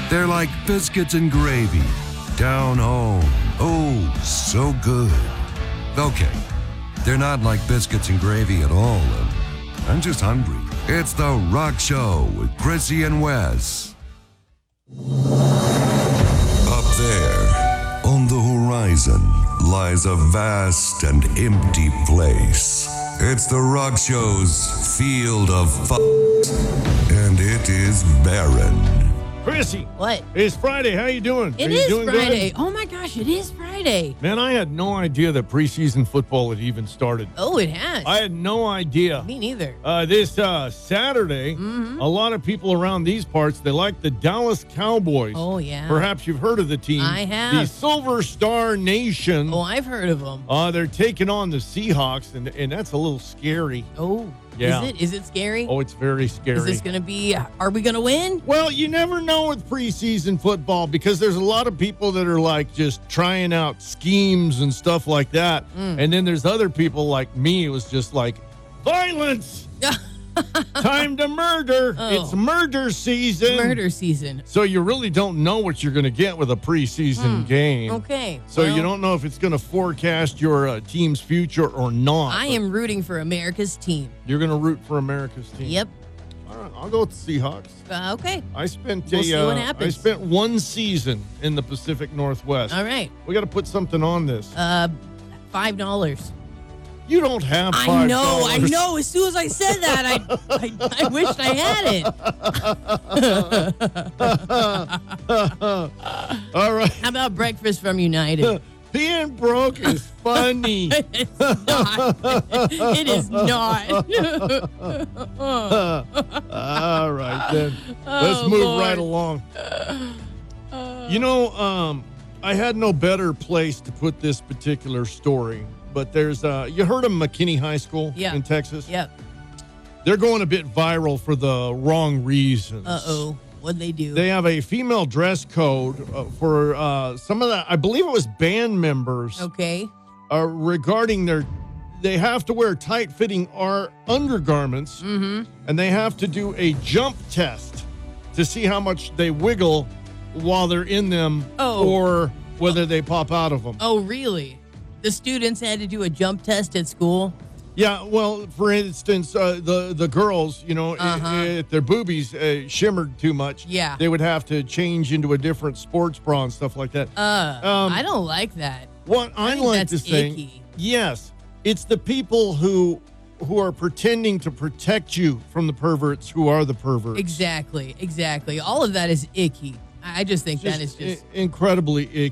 They're like biscuits and gravy. Down home. Oh, so good. Okay, they're not like biscuits and gravy at all. I'm just hungry. It's The Rock Show with Chrissy and Wes. Up there, on the horizon, lies a vast and empty place. It's The Rock Show's field of and it is barren. Chrissy. What? It's Friday. How you doing? It is Friday. Oh my gosh, it is Friday. Man, I had no idea that preseason football had even started. Oh, it has. I had no idea. Me neither. This Saturday, a lot of people around these parts, they like the Dallas Cowboys. Oh, yeah. Perhaps you've heard of the team. I have. The Silver Star Nation. Oh, I've heard of them. They're taking on the Seahawks, and that's a little scary. Oh, Yeah. Is it scary? Oh, it's very scary. Is this going to be, are we going to win? Well, you never know with preseason football because there's a lot of people that are like just trying out schemes and stuff like that. And then there's other people like me. It was just like, violence! Time to murder. Oh. It's murder season. Murder season. So you really don't know what you're going to get with a preseason game. Okay. So well, you don't know if it's going to forecast your team's future or not. I am rooting for America's team. You're going to root for America's team. Yep. All right, I'll go with the Seahawks. Okay. I spent We'll see what happens. I spent one season in the Pacific Northwest. All right. We got to put something on this. $5. You don't have $5. I know. As soon as I said that, I wished I had it. All right. How about breakfast from United? Being broke is funny. It's not. It is not. All right, then. Let's move Lord. right along. I had no better place to put this particular story, but there's, you heard of McKinney High School in Texas? Yep. They're going a bit viral for the wrong reasons. Uh-oh. What'd they do? They have a female dress code for some of the, I believe it was band members. Okay. Regarding they have to wear tight-fitting undergarments, and they have to do a jump test to see how much they wiggle while they're in them or whether they pop out of them. Oh, really? The students had to do a jump test at school? Yeah, well, for instance, the girls, if their boobies shimmered too much, they would have to change into a different sports bra and stuff like that. I don't like that. What I like to say, icky. yes, it's the people who are pretending to protect you from the perverts who are the perverts. Exactly. All of that is icky. I just think that is just incredibly icky.